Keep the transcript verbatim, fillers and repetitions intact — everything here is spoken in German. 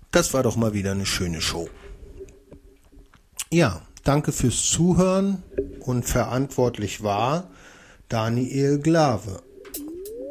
Das war doch mal wieder eine schöne Show. Ja, danke fürs Zuhören und verantwortlich war Daniel Glave.